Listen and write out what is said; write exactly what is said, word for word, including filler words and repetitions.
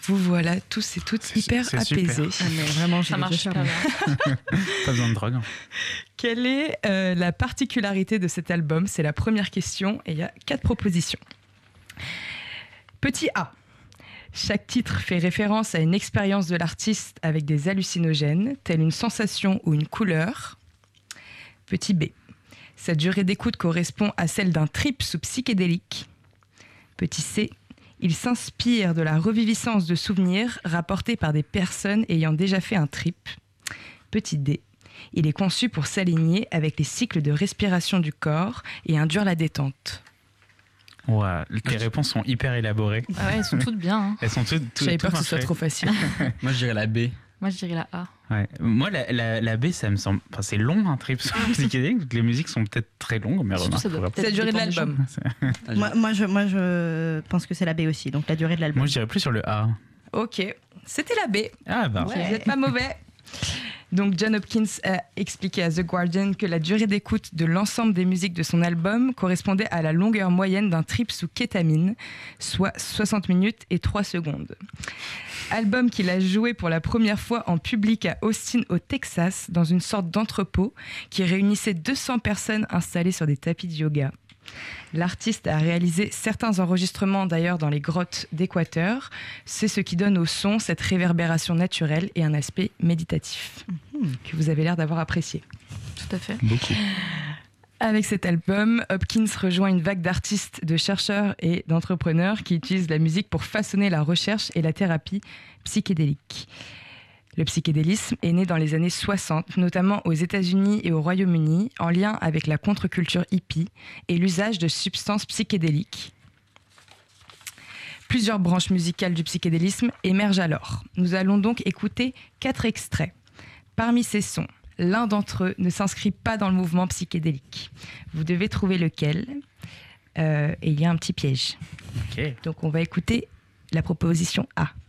Vous voilà tous et toutes C'est- hyper c'est apaisés. super. Ah, mais vraiment, j'ai Ça des marche charmes. super bien. Pas besoin de drogue. Quelle est euh, la particularité de cet album? C'est la première question et il y a quatre propositions. Petit A. Chaque titre fait référence à une expérience de l'artiste avec des hallucinogènes, telle une sensation ou une couleur. Petit B. Sa durée d'écoute correspond à celle d'un trip sous psychédélique. Petit C. Il s'inspire de la reviviscence de souvenirs rapportés par des personnes ayant déjà fait un trip. Petit D. Il est conçu pour s'aligner avec les cycles de respiration du corps et induire la détente. Ouais, tes réponses sont hyper élaborées. Ah ouais, elles sont toutes bien. Hein. Elles sont toutes. toutes J'avais peur tout que ce soit parfait. trop facile. Moi, je dirais la B. Moi, je dirais la A. Ouais. Moi, la, la, la B, ça me semble. Enfin, c'est long un trip psychédélique. donc Les musiques sont peut-être très longues, mais Surtout, remarque. ça doit faudra- peut-être C'est la durée de dépendre des l'album. Ah, Moi, moi, je, moi, je pense que c'est la B aussi, donc la durée de l'album. Moi, je dirais plus sur le A. Ok, c'était la B. Ah, bah. Vous n'êtes pas mauvais. Donc John Hopkins a expliqué à The Guardian que la durée d'écoute de l'ensemble des musiques de son album correspondait à la longueur moyenne d'un trip sous kétamine, soit soixante minutes et trois secondes. Album qu'il a joué pour la première fois en public à Austin au Texas, dans une sorte d'entrepôt qui réunissait deux cents personnes installées sur des tapis de yoga. L'artiste a réalisé certains enregistrements d'ailleurs dans les grottes d'Équateur. C'est ce qui donne au son cette réverbération naturelle et un aspect méditatif que vous avez l'air d'avoir apprécié. Tout à fait. Beaucoup. Avec cet album, Hopkins rejoint une vague d'artistes, de chercheurs et d'entrepreneurs qui utilisent la musique pour façonner la recherche et la thérapie psychédélique. Le psychédélisme est né dans les années soixante, notamment aux États-Unis et au Royaume-Uni, en lien avec la contre-culture hippie et l'usage de substances psychédéliques. Plusieurs branches musicales du psychédélisme émergent alors. Nous allons donc écouter quatre extraits. Parmi ces sons, l'un d'entre eux ne s'inscrit pas dans le mouvement psychédélique. Vous devez trouver lequel, euh, et il y a un petit piège. Ok. Donc on va écouter la proposition A.